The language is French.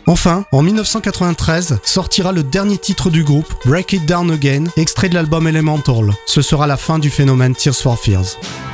Enfin, en 1993, sortira le dernier titre du groupe, Break It Down Again, extrait de l'album Elemental. Ce sera la fin du phénomène Tears for Fears.